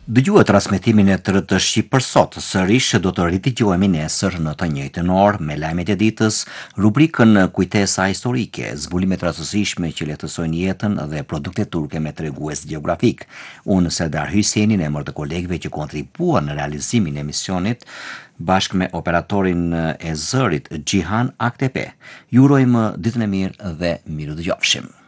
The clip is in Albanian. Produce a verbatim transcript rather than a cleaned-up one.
Dëgjuat transmetimin e tërë të Shqip për sot, sërish do të ridëgjohemi nesër në të njëjtën orë me lajmet e ditës, rubrikën Kujtesa historike, zbulimet rastësishme që lehtësojnë jetën dhe produkte turke me tregues gjeografik. Unë Serdar Hysenin e emër të kolegëve që kontribuan në realizimin e emisionit bashkë me operatorin e zërit Gjihan Aktepe. Ju urojmë ditën e mirë dhe miru dëgjofshim.